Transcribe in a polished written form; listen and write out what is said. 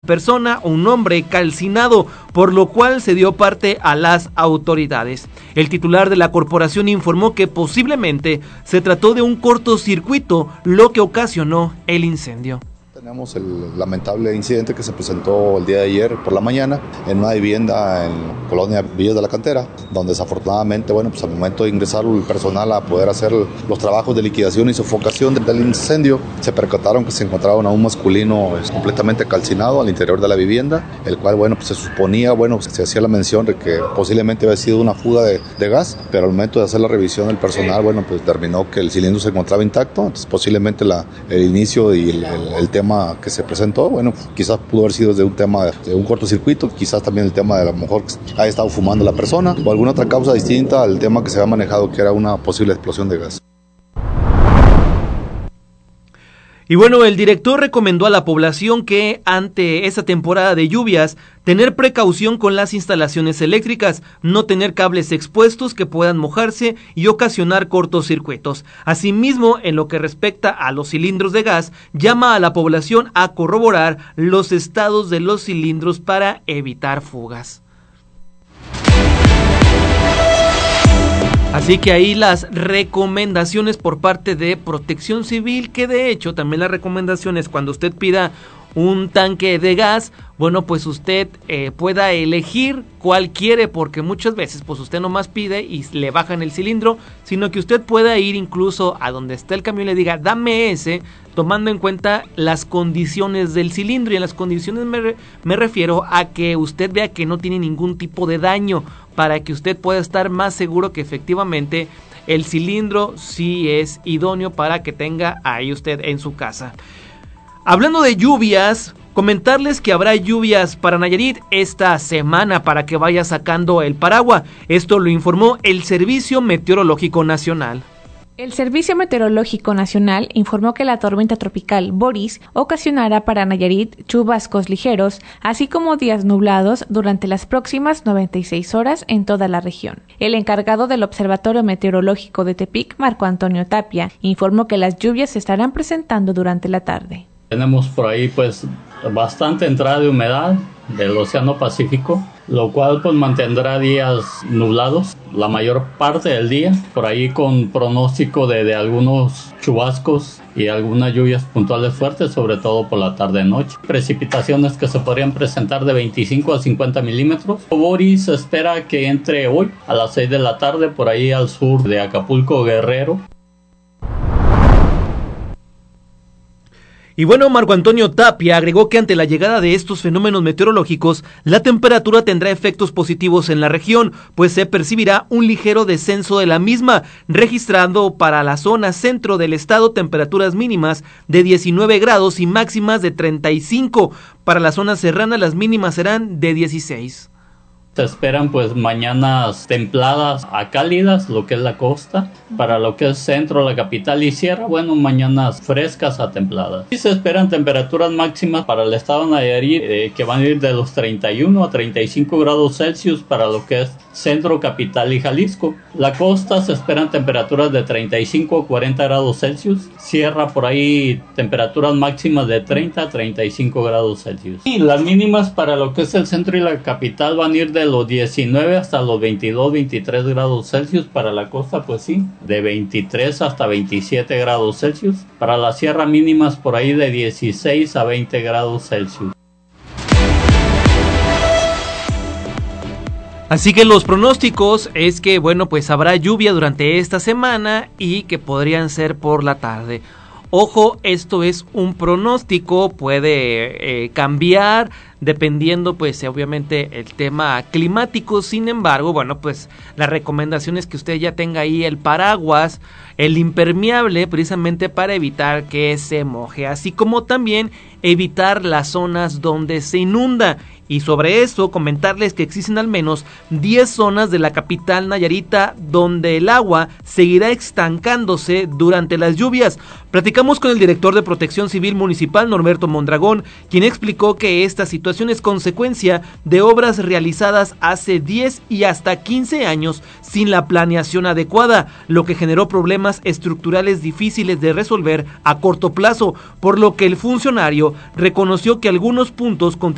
persona o un hombre calcinado, por lo cual se dio parte a las autoridades. El titular de la corporación informó que posiblemente se trató de un cortocircuito, lo que ocasionó el incendio. Tenemos el lamentable incidente que se presentó el día de ayer por la mañana en una vivienda en Colonia Villas de la Cantera, donde desafortunadamente, pues al momento de ingresar el personal a poder hacer los trabajos de liquidación y sofocación del incendio, se percataron que se encontraba a un masculino completamente calcinado al interior de la vivienda, el cual, pues se suponía, se hacía la mención de que posiblemente había sido una fuga de gas, pero al momento de hacer la revisión del personal, pues determinó que el cilindro se encontraba intacto, entonces posiblemente el inicio y el tema que se presentó, quizás pudo haber sido de un tema de un cortocircuito, quizás también el tema de a lo mejor haya estado fumando la persona o alguna otra causa distinta al tema que se había manejado, que era una posible explosión de gas. Y bueno, el director recomendó a la población que ante esta temporada de lluvias, tener precaución con las instalaciones eléctricas, no tener cables expuestos que puedan mojarse y ocasionar cortocircuitos. Asimismo, en lo que respecta a los cilindros de gas, llama a la población a corroborar los estados de los cilindros para evitar fugas. Así que ahí las recomendaciones por parte de Protección Civil, que de hecho también las recomendaciones cuando usted pida un tanque de gas, pues usted pueda elegir cuál quiere, porque muchas veces pues usted nomás pide y le bajan el cilindro, sino que usted pueda ir incluso a donde está el camión y le diga, dame ese, tomando en cuenta las condiciones del cilindro, y en las condiciones me refiero a que usted vea que no tiene ningún tipo de daño, para que usted pueda estar más seguro que efectivamente el cilindro sí es idóneo para que tenga ahí usted en su casa. Hablando de lluvias, comentarles que habrá lluvias para Nayarit esta semana para que vaya sacando el paraguas. Esto lo informó el Servicio Meteorológico Nacional. El Servicio Meteorológico Nacional informó que la tormenta tropical Boris ocasionará para Nayarit chubascos ligeros, así como días nublados durante las próximas 96 horas en toda la región. El encargado del Observatorio Meteorológico de Tepic, Marco Antonio Tapia, informó que las lluvias se estarán presentando durante la tarde. Tenemos por ahí bastante entrada de humedad del Océano Pacífico, lo cual mantendrá días nublados la mayor parte del día, por ahí con pronóstico de algunos chubascos y algunas lluvias puntuales fuertes, sobre todo por la tarde-noche. Precipitaciones que se podrían presentar de 25 a 50 milímetros. Boris se espera que entre hoy a las 6 de la tarde por ahí al sur de Acapulco, Guerrero. Y bueno, Marco Antonio Tapia agregó que ante la llegada de estos fenómenos meteorológicos, la temperatura tendrá efectos positivos en la región, pues se percibirá un ligero descenso de la misma, registrando para la zona centro del estado temperaturas mínimas de 19 grados y máximas de 35. Para la zona serrana las mínimas serán de 16. Se esperan mañanas templadas a cálidas, lo que es la costa. Para lo que es centro, la capital y sierra, mañanas frescas a templadas. Y se esperan temperaturas máximas para el estado de Nayarit que van a ir de los 31 a 35 grados Celsius para lo que es centro, capital y Jalisco. La costa se esperan temperaturas de 35 a 40 grados Celsius. Sierra por ahí temperaturas máximas de 30 a 35 grados Celsius. Y las mínimas para lo que es el centro y la capital van a ir de los 19 hasta los 22, 23 grados Celsius. Para la costa, de 23 hasta 27 grados Celsius. Para la sierra mínimas por ahí de 16 a 20 grados Celsius. Así que los pronósticos es que, habrá lluvia durante esta semana y que podrían ser por la tarde. Ojo, esto es un pronóstico, puede cambiar dependiendo obviamente el tema climático. Sin embargo, la recomendación es que usted ya tenga ahí el paraguas, el impermeable, precisamente para evitar que se moje, así como también evitar las zonas donde se inunda. Y sobre eso, comentarles que existen al menos 10 zonas de la capital nayarita donde el agua seguirá estancándose durante las lluvias. Platicamos con el director de Protección Civil Municipal, Norberto Mondragón, quien explicó que esta situación es consecuencia de obras realizadas hace 10 y hasta 15 años sin la planeación adecuada, lo que generó problemas estructurales difíciles de resolver a corto plazo, por lo que el funcionario reconoció que algunos puntos